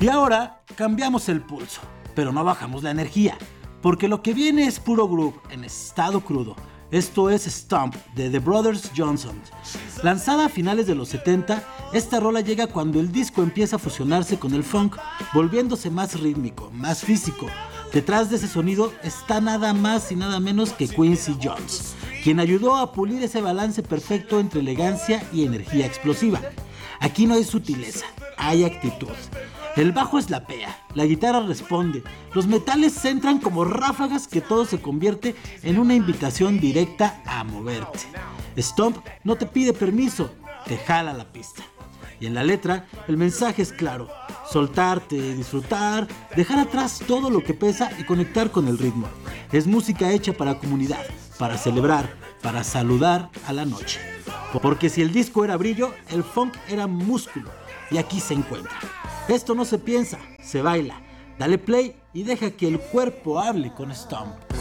Y ahora cambiamos el pulso, pero no bajamos la energía, porque lo que viene es puro groove en estado crudo. Esto es Stomp de The Brothers Johnson. Lanzada a finales de los 70, esta rola llega cuando el disco empieza a fusionarse con el funk, volviéndose más rítmico, más físico. Detrás de ese sonido está nada más y nada menos que Quincy Jones, quien ayudó a pulir ese balance perfecto entre elegancia y energía explosiva. Aquí no hay sutileza, hay actitud. El bajo eslapea, la guitarra responde, los metales entran como ráfagas que todo se convierte en una invitación directa a moverte. Stomp no te pide permiso, te jala la pista. Y en la letra, el mensaje es claro: soltarte, disfrutar, dejar atrás todo lo que pesa y conectar con el ritmo. Es música hecha para comunidad, para celebrar, para saludar a la noche. Porque si el disco era brillo, el funk era músculo, y aquí se encuentra. Esto no se piensa, se baila. Dale play y deja que el cuerpo hable con Stomp.